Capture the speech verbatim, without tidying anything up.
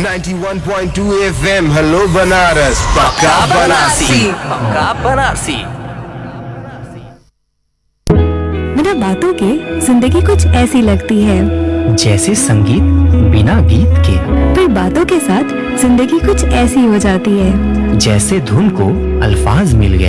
ninety-one point two F M hello Banaras पक्का बनारसी पक्का बनारसी। बिना बातों के जिंदगी कुछ ऐसी लगती है जैसे संगीत बिना गीत के, फिर बातों के साथ जिंदगी कुछ ऐसी हो जाती है जैसे धुन को अल्फाज मिल गए।